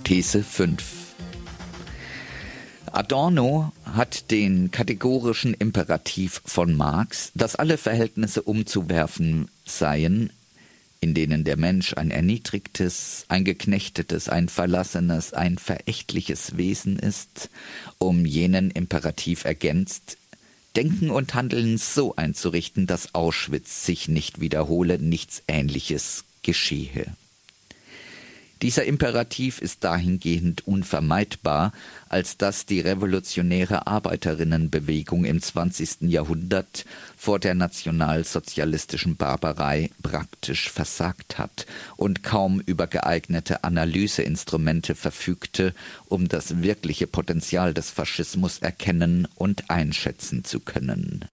These 5. Adorno hat den kategorischen Imperativ von Marx, dass alle Verhältnisse umzuwerfen seien, in denen der Mensch ein erniedrigtes, ein geknechtetes, ein verlassenes, ein verächtliches Wesen ist, um jenen Imperativ ergänzt, Denken und Handeln so einzurichten, dass Auschwitz sich nicht wiederhole, nichts Ähnliches geschehe. Dieser Imperativ ist dahingehend unvermeidbar, als dass die revolutionäre Arbeiterinnenbewegung im 20. Jahrhundert vor der nationalsozialistischen Barbarei praktisch versagt hat und kaum über geeignete Analyseinstrumente verfügte, um das wirkliche Potenzial des Faschismus erkennen und einschätzen zu können.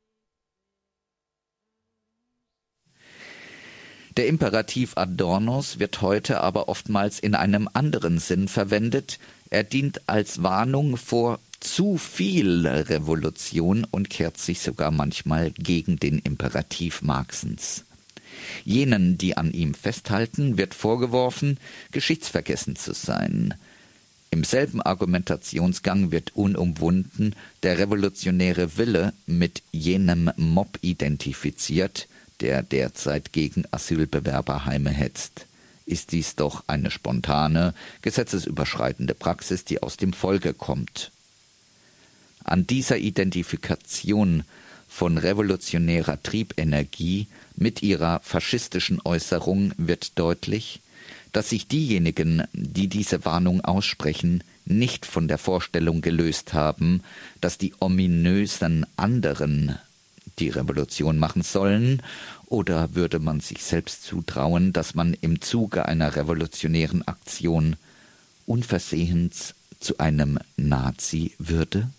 Der Imperativ Adornos wird heute aber oftmals in einem anderen Sinn verwendet. Er dient als Warnung vor zu viel Revolution und kehrt sich sogar manchmal gegen den Imperativ Marxens. Jenen, die an ihm festhalten, wird vorgeworfen, geschichtsvergessen zu sein. Im selben Argumentationsgang wird unumwunden der revolutionäre Wille mit jenem Mob identifiziert, der derzeit gegen Asylbewerberheime hetzt. Ist dies doch eine spontane, gesetzesüberschreitende Praxis, die aus dem Volke kommt. An dieser Identifikation von revolutionärer Triebenergie mit ihrer faschistischen Äußerung wird deutlich, dass sich diejenigen, die diese Warnung aussprechen, nicht von der Vorstellung gelöst haben, dass die ominösen anderen die Revolution machen sollen, oder würde man sich selbst zutrauen, dass man im Zuge einer revolutionären Aktion unversehens zu einem Nazi würde?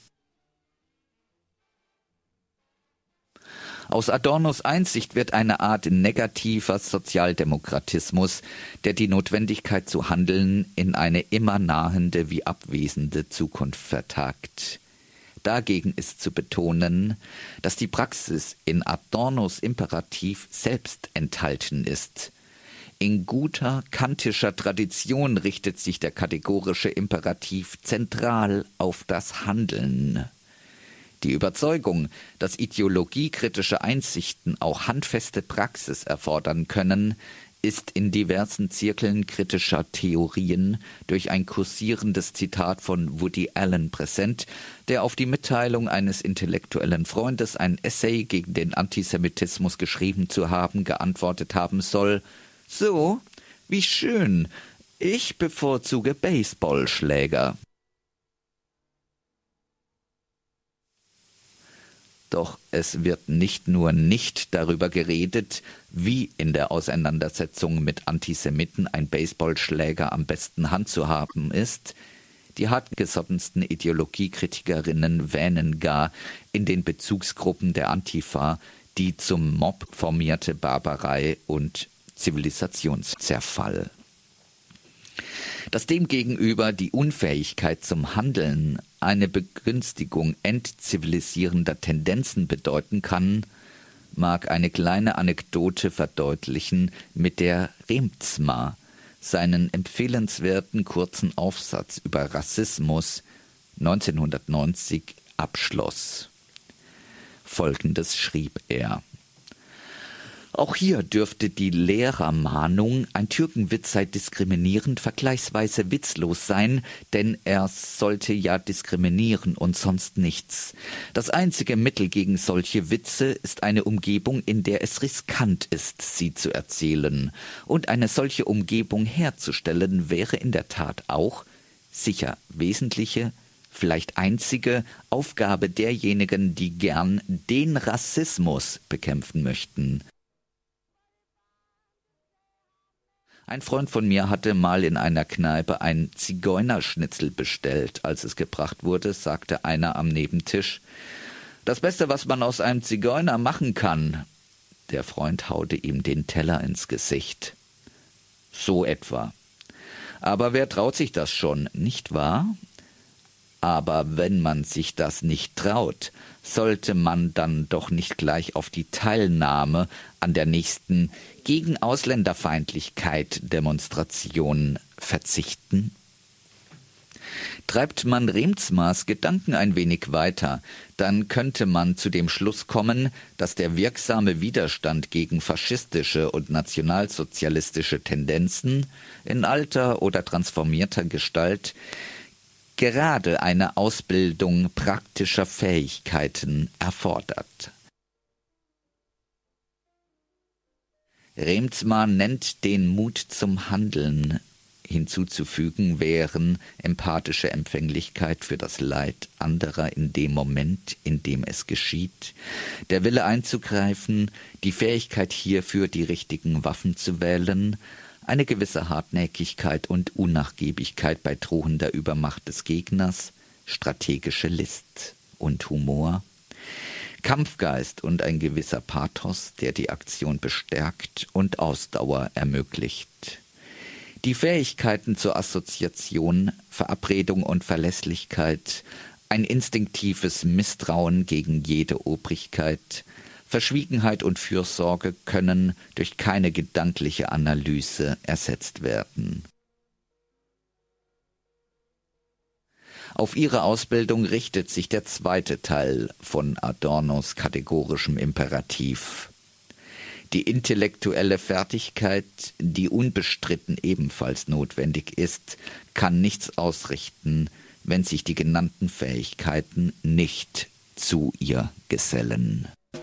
Aus Adornos Einsicht wird eine Art negativer Sozialdemokratismus, der die Notwendigkeit zu handeln in eine immer nahende wie abwesende Zukunft vertagt. Dagegen ist zu betonen, dass die Praxis in Adornos Imperativ selbst enthalten ist. In guter kantischer Tradition richtet sich der kategorische Imperativ zentral auf das Handeln. Die Überzeugung, dass ideologiekritische Einsichten auch handfeste Praxis erfordern können, ist in diversen Zirkeln kritischer Theorien durch ein kursierendes Zitat von Woody Allen präsent, der auf die Mitteilung eines intellektuellen Freundes, ein Essay gegen den Antisemitismus geschrieben zu haben, geantwortet haben soll: »So, wie schön, ich bevorzuge Baseballschläger.« Doch es wird nicht nur nicht darüber geredet, wie in der Auseinandersetzung mit Antisemiten ein Baseballschläger am besten handzuhaben ist. Die hartgesottensten Ideologiekritikerinnen wähnen gar in den Bezugsgruppen der Antifa die zum Mob formierte Barbarei und Zivilisationszerfall. Dass demgegenüber die Unfähigkeit zum Handeln eine Begünstigung entzivilisierender Tendenzen bedeuten kann, mag eine kleine Anekdote verdeutlichen, mit der Reemtsma seinen empfehlenswerten kurzen Aufsatz über Rassismus 1990 abschloss. Folgendes schrieb er: Auch hier dürfte die Lehrermahnung, ein Türkenwitz sei diskriminierend, vergleichsweise witzlos sein, denn er sollte ja diskriminieren und sonst nichts. Das einzige Mittel gegen solche Witze ist eine Umgebung, in der es riskant ist, sie zu erzählen. Und eine solche Umgebung herzustellen, wäre in der Tat auch, sicher wesentliche, vielleicht einzige Aufgabe derjenigen, die gern den Rassismus bekämpfen möchten. Ein Freund von mir hatte mal in einer Kneipe ein Zigeunerschnitzel bestellt. Als es gebracht wurde, sagte einer am Nebentisch: »Das Beste, was man aus einem Zigeuner machen kann.« Der Freund haute ihm den Teller ins Gesicht. »So etwa. Aber wer traut sich das schon, nicht wahr? Aber wenn man sich das nicht traut, sollte man dann doch nicht gleich auf die Teilnahme an der nächsten gegen Ausländerfeindlichkeit Demonstration verzichten?« Treibt man Reemtsmas Gedanken ein wenig weiter, dann könnte man zu dem Schluss kommen, dass der wirksame Widerstand gegen faschistische und nationalsozialistische Tendenzen in alter oder transformierter Gestalt gerade eine Ausbildung praktischer Fähigkeiten erfordert. Reemtsma nennt den Mut zum Handeln. Hinzuzufügen wären empathische Empfänglichkeit für das Leid anderer in dem Moment, in dem es geschieht, der Wille einzugreifen, die Fähigkeit hierfür die richtigen Waffen zu wählen, eine gewisse Hartnäckigkeit und Unnachgiebigkeit bei drohender Übermacht des Gegners, strategische List und Humor, Kampfgeist und ein gewisser Pathos, der die Aktion bestärkt und Ausdauer ermöglicht. Die Fähigkeiten zur Assoziation, Verabredung und Verlässlichkeit, ein instinktives Misstrauen gegen jede Obrigkeit, Verschwiegenheit und Fürsorge können durch keine gedankliche Analyse ersetzt werden. Auf ihre Ausbildung richtet sich der zweite Teil von Adornos kategorischem Imperativ. Die intellektuelle Fertigkeit, die unbestritten ebenfalls notwendig ist, kann nichts ausrichten, wenn sich die genannten Fähigkeiten nicht zu ihr gesellen.